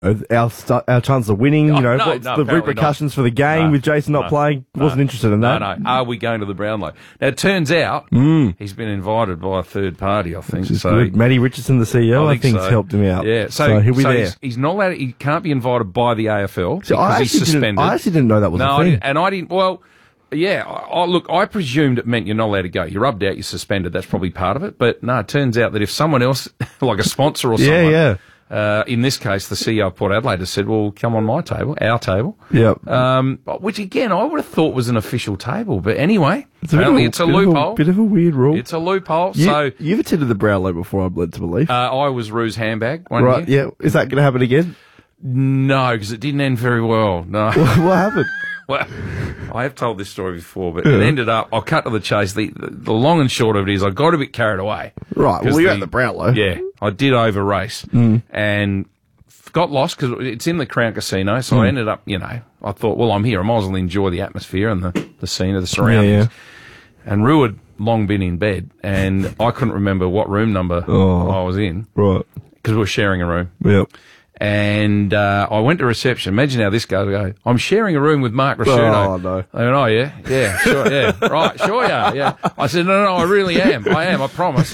our chances of winning, what's the repercussions for the game with Jason not playing? Wasn't interested in that. No. Are we going to the Brownlow? Now, it turns out he's been invited by a third party, I think. So good. Matty Richardson, the CEO, I think, has helped him out. Yeah, so he'll be there. He's not allowed. He can't be invited by the AFL because he's suspended. I actually didn't know that was a thing. I didn't. Well, yeah. I presumed it meant you're not allowed to go. You're rubbed out. You're suspended. That's probably part of it. But no, it turns out that if someone else, like a sponsor or someone, in this case, the CEO of Port Adelaide has said, well, come on my table, our table. Yep. Which, again, I would have thought was an official table. But anyway, apparently it's a loophole. Bit of a weird rule. It's a loophole. You've attended the Brownlow before, I'm led to believe. I was Rue's handbag one year. Yeah. Is that going to happen again? No, because it didn't end very well. No. What happened? Well, I have told this story before, but it ended up, I'll cut to the chase. The long and short of it is I got a bit carried away. Right, well, you're at the Brownlow. Yeah, I did over race and got lost because it's in the Crown Casino, so I ended up, I thought, well, I'm here. I might as well enjoy the atmosphere and the scene of the surroundings. Yeah. And Rue had long been in bed, and I couldn't remember what room number I was in. Right. Because we were sharing a room. Yep. And I went to reception. Imagine how this goes. I go, I'm sharing a room with Mark Ricciuto. Oh, no. They went, oh, yeah? Yeah, sure, yeah. Right, sure you are, yeah. I said, no, I really am. I promise.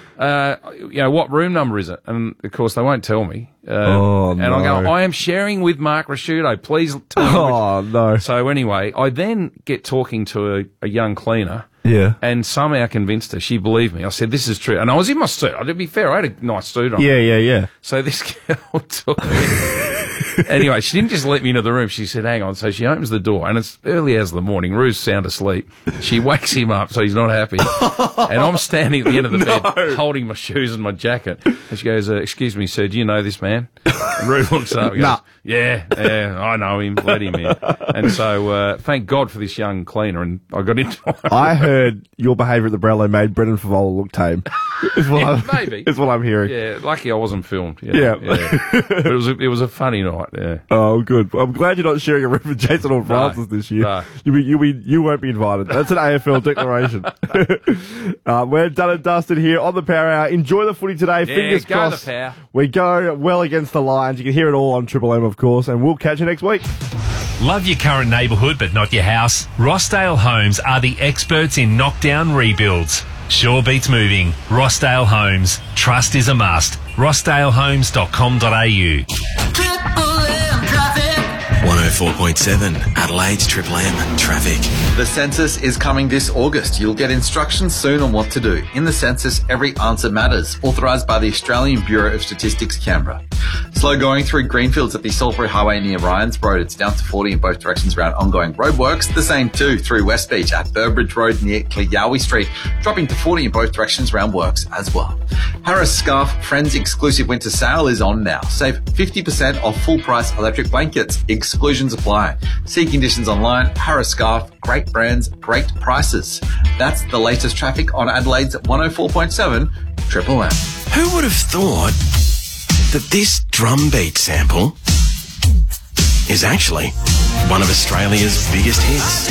What room number is it? And, of course, they won't tell me. And I go, I am sharing with Mark Ricciuto. Please tell me. Oh, no. So, anyway, I then get talking to a young cleaner. Yeah. And somehow convinced her. She believed me. I said, this is true. And I was in my suit. To be fair, I had a nice suit on. Yeah. So this girl took me. Anyway, she didn't just let me into the room. She said, hang on. So she opens the door, and it's early hours of the morning. Rue's sound asleep. She wakes him up, so he's not happy. And I'm standing at the end of the bed, holding my shoes and my jacket. And she goes, excuse me, sir, do you know this man? And Rue looks up and goes, yeah, I know him. Let him in. And so thank God for this young cleaner, and I got into it. I heard your behaviour at the Brownlow made Brendan Favola look tame. Maybe. Is what I'm hearing. Yeah, lucky I wasn't filmed. Yeah. But it was a funny night. Yeah. Oh, good. I'm glad you're not sharing a room with Jason or Francis this year. No. You won't be invited. That's an AFL declaration. We're done and dusted here on the Power Hour. Enjoy the footy today. Fingers crossed. The Power. We go well against the Lions. You can hear it all on Triple M, of course, and we'll catch you next week. Love your current neighbourhood but not your house? Rossdale Homes are the experts in knockdown rebuilds. Sure beats moving. Rossdale Homes. Trust is a must. rossdalehomes.com.au. 104.7 Adelaide's Triple M Traffic. The census is coming this August. You'll get instructions soon on what to do. In the census, every answer matters. Authorised by the Australian Bureau of Statistics, Canberra. Slow going through Greenfields at the Salisbury Highway near Ryans Road. It's down to 40 in both directions around ongoing roadworks. The same too through West Beach at Burbridge Road near Cleowie Street, dropping to 40 in both directions around works as well. Harris Scarf Friends exclusive winter sale is on now. Save 50% off full price electric blankets. Exclusions apply. See conditions online. Harris Scarf, great brands, great prices. That's the latest traffic on Adelaide's 104.7 Triple M. Who would have thought that this drum beat sample is actually one of Australia's biggest hits?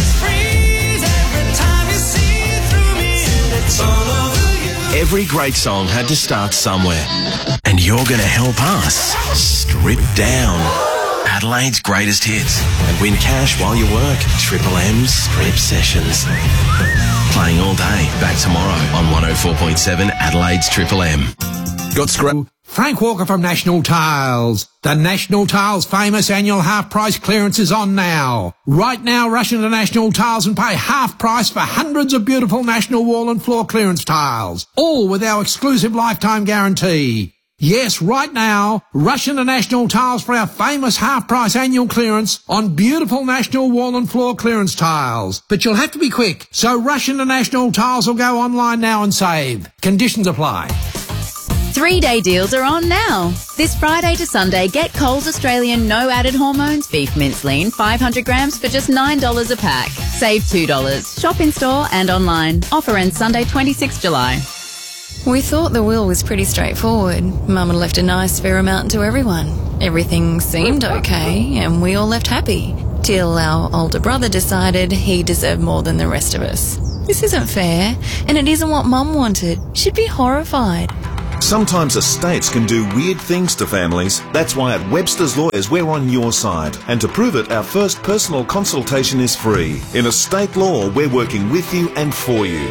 Every great song had to start somewhere, and you're going to help us strip down Adelaide's greatest hits and win cash while you work. Triple M's Strip Sessions. Playing all day. Back tomorrow on 104.7 Adelaide's Triple M. Got screwed. Frank Walker from National Tiles. The National Tiles famous annual half price clearance is on now. Right now, rush into National Tiles and pay half price for hundreds of beautiful National wall and floor clearance tiles. All with our exclusive lifetime guarantee. Yes, right now, rush into National Tiles for our famous half-price annual clearance on beautiful National wall and floor clearance tiles. But you'll have to be quick, so rush into National Tiles or go online now and save. Conditions apply. 3-day deals are on now. This Friday to Sunday, get Coles Australian no added hormones beef mince lean 500 grams for just $9 a pack. Save $2. Shop in store and online. Offer ends Sunday 26 July. We thought the will was pretty straightforward. Mum had left a nice fair amount to everyone. Everything seemed okay and we all left happy. Till our older brother decided he deserved more than the rest of us. This isn't fair and it isn't what Mum wanted. She'd be horrified. Sometimes estates can do weird things to families. That's why at Webster's Lawyers we're on your side. And to prove it, our first personal consultation is free. In estate law, we're working with you and for you.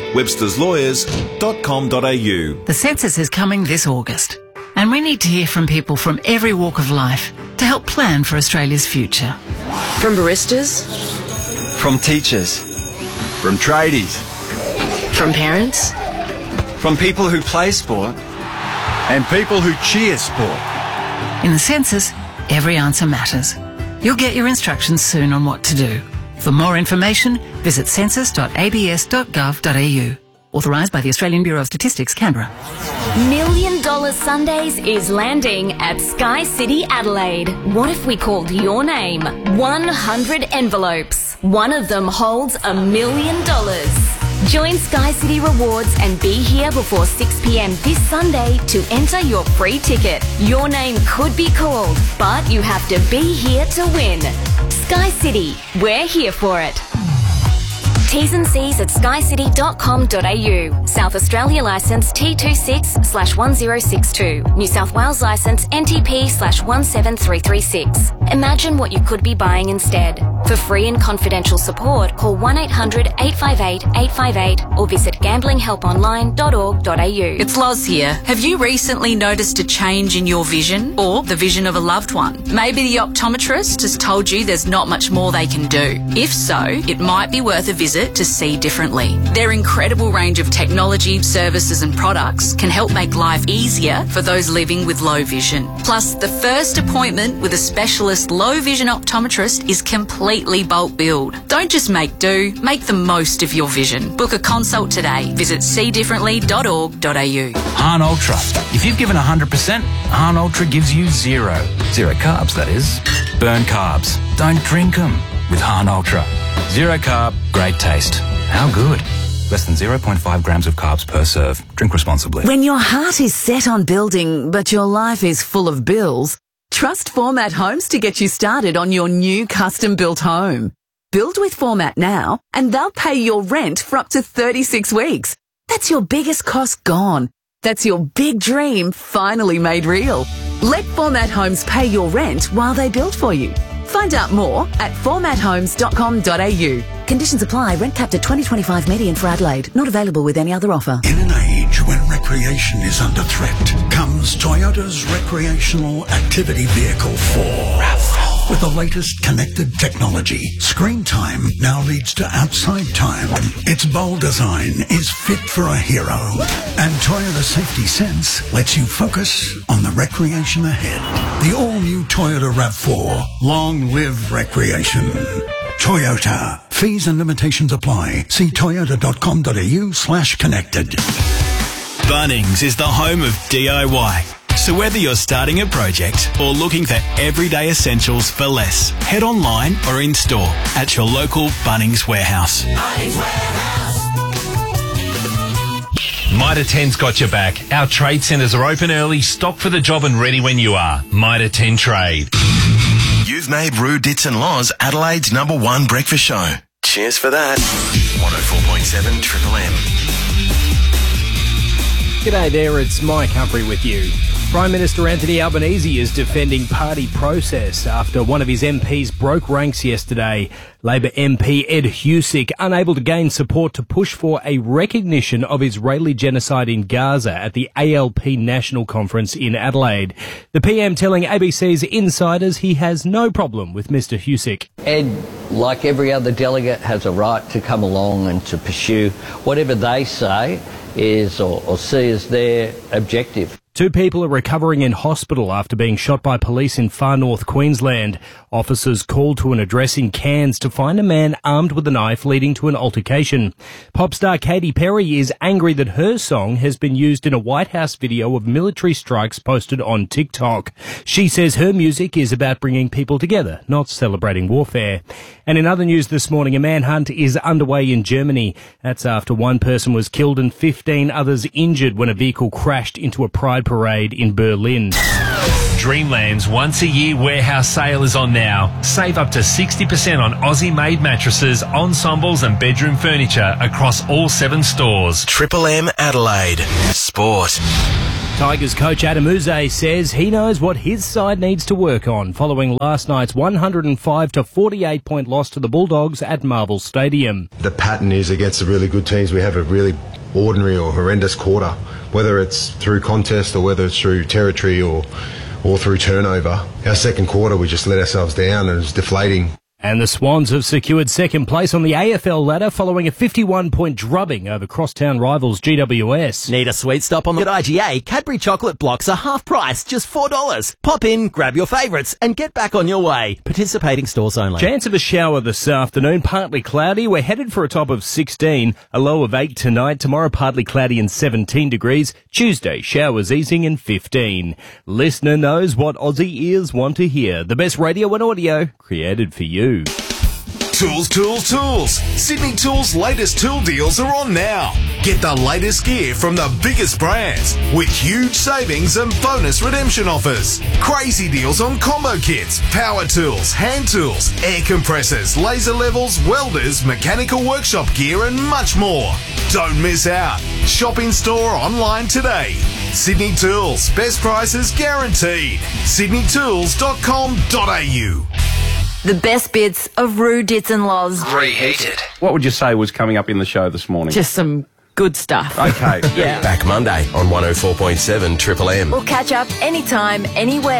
websterslawyers.com.au. The census is coming this August, and we need to hear from people from every walk of life to help plan for Australia's future. From baristas, from teachers, from tradies, from parents, from people who play sport, and people who cheer sport. In the census, every answer matters. You'll get your instructions soon on what to do. For more information, visit census.abs.gov.au. Authorised by the Australian Bureau of Statistics, Canberra. $1 Million Sundays is landing at Sky City Adelaide. What if we called your name? 100 envelopes. One of them holds $1 million. Join Sky City Rewards and be here before 6 p.m. this Sunday to enter your free ticket. Your name could be called, but you have to be here to win. Sky City, we're here for it. T's and C's at skycity.com.au. South Australia licence T26/1062. New South Wales licence NTP/17336. Imagine what you could be buying instead. For free and confidential support, call 1-800-858-858 or visit gamblinghelponline.org.au. It's Loz here. Have you recently noticed a change in your vision or the vision of a loved one? Maybe the optometrist has told you there's not much more they can do. If so, it might be worth a visit to see differently. Their incredible range of technology, services and products can help make life easier for those living with low vision. Plus, the first appointment with a specialist low vision optometrist is completely bulk billed. Don't just make do, make the most of your vision. Book a consult today. Visit seedifferently.org.au. Hahn Ultra. If you've given 100%, Hahn Ultra gives you zero. Zero carbs, that is. Burn carbs. Don't drink them with Hahn Ultra. Zero carb, great taste. How good? Less than 0.5 grams of carbs per serve. Drink responsibly. When your heart is set on building, but your life is full of bills, trust Format Homes to get you started on your new custom-built home. Build with Format now, and they'll pay your rent for up to 36 weeks. That's your biggest cost gone. That's your big dream finally made real. Let Format Homes pay your rent while they build for you. Find out more at formathomes.com.au. Conditions apply. Rent capped at 2025 median for Adelaide. Not available with any other offer. In an age when recreation is under threat, comes Toyota's recreational activity vehicle 4. RAV4. With the latest connected technology, screen time now leads to outside time. Its bold design is fit for a hero. And Toyota Safety Sense lets you focus on the recreation ahead. The all-new Toyota RAV4. Long live recreation. Toyota. Fees and limitations apply. See toyota.com.au/connected. Bunnings is the home of DIY. So whether you're starting a project or looking for everyday essentials for less, head online or in store at your local Bunnings warehouse. Mitre 10's got your back. Our trade centres are open early, stocked for the job and ready when you are. Mitre 10 Trade. You've made Roo Dits and Laws Adelaide's #1 breakfast show. Cheers for that. 104.7 Triple M. G'day there, it's Mike Humphrey with you. Prime Minister Anthony Albanese is defending party process after one of his MPs broke ranks yesterday. Labor MP Ed Husic unable to gain support to push for a recognition of Israeli genocide in Gaza at the ALP National Conference in Adelaide. The PM telling ABC's Insiders he has no problem with Mr Husic. Ed, like every other delegate, has a right to come along and to pursue whatever they say is or see as their objective. 2 people are recovering in hospital after being shot by police in far north Queensland. Officers called to an address in Cairns to find a man armed with a knife, leading to an altercation. Pop star Katy Perry is angry that her song has been used in a White House video of military strikes posted on TikTok. She says her music is about bringing people together, not celebrating warfare. And in other news this morning, a manhunt is underway in Germany. That's after 1 person was killed and 15 others injured when a vehicle crashed into a Pride parade in Berlin. Dreamland's once-a-year warehouse sale is on now. Save up to 60% on Aussie-made mattresses, ensembles and bedroom furniture across all 7 stores. Triple M Adelaide. Sport. Tigers coach Adam Uze says he knows what his side needs to work on following last night's 105-48 point loss to the Bulldogs at Marvel Stadium. The pattern is against the really good teams, we have a really ordinary or horrendous quarter, whether it's through contest or whether it's through territory or through turnover. Our second quarter, we just let ourselves down and it was deflating. And the Swans have secured second place on the AFL ladder following a 51-point drubbing over crosstown rivals GWS. Need a sweet stop on the IGA? Cadbury chocolate blocks are half price, just $4. Pop in, grab your favourites, and get back on your way. Participating stores only. Chance of a shower this afternoon, partly cloudy. We're headed for a top of 16, a low of 8 tonight. Tomorrow, partly cloudy and 17 degrees. Tuesday, showers easing and 15. Listener knows what Aussie ears want to hear. The best radio and audio created for you. Tools, tools, tools. Sydney Tools' latest tool deals are on now. Get the latest gear from the biggest brands with huge savings and bonus redemption offers. Crazy deals on combo kits, power tools, hand tools, air compressors, laser levels, welders, mechanical workshop gear and much more. Don't miss out. Shop in store or online today. Sydney Tools. Best prices guaranteed. sydneytools.com.au. The best bits of Roo, Dits and Loz. Reheated. What would you say was coming up in the show this morning? Just some good stuff. Okay. Yeah. Back Monday on 104.7 Triple M. We'll catch up anytime, anywhere.